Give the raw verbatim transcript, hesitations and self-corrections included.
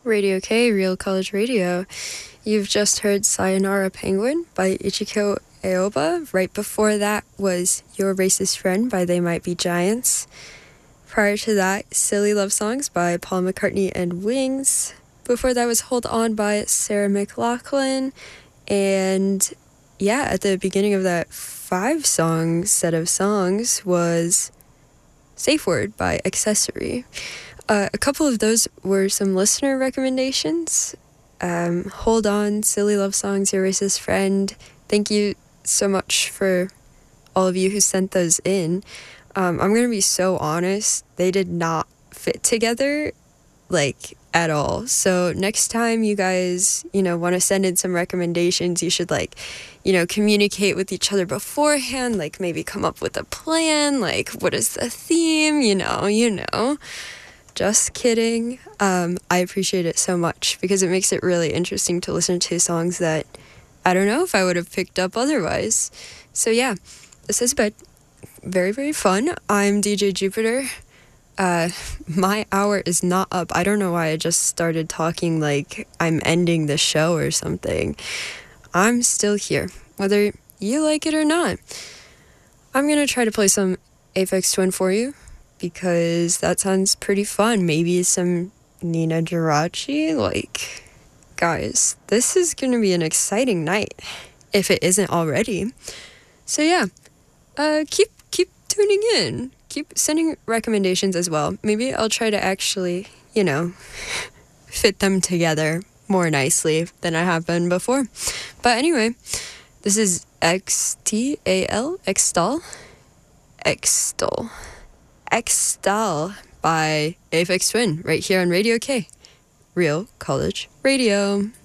Radio K, Real College Radio. You've just heard Sayonara Penguin by Ichiko Aoba. Right before that was Your Racist Friend by They Might Be Giants. Prior to that, Silly Love Songs by Paul McCartney and Wings. Before that was Hold On by Sarah McLachlan. And yeah, at the beginning of that five-song set of songs was Safe Word by Accessory. Uh, a couple of those were some listener recommendations. Um, Hold On, Silly Love Songs, Your Racist Friend. Thank you so much for all of you who sent those in. Um, I'm going to be so honest, they did not fit together, like, at all. So next time you guys, you know, want to send in some recommendations, you should, like, you know, communicate with each other beforehand, like, maybe come up with a plan, like, what is the theme, you know, you know. Just kidding. Um, I appreciate it so much because it makes it really interesting to listen to songs that I don't know if I would have picked up otherwise. So yeah, this has been very, very fun. I'm D J Jupiter. Uh, my hour is not up. I don't know why I just started talking like I'm ending the show or something. I'm still here, whether you like it or not. I'm going to try to play some Aphex Twin for you, because that sounds pretty fun. Maybe some Nina Geraci. Like, guys, this is going to be an exciting night, if it isn't already. So yeah, uh, keep keep tuning in. Keep sending recommendations as well. Maybe I'll try to actually, you know, fit them together more nicely than I have been before. But anyway, this is X T A L, Xtal, Xtal. Xtal by Aphex Twin right here on Radio K, Real College Radio.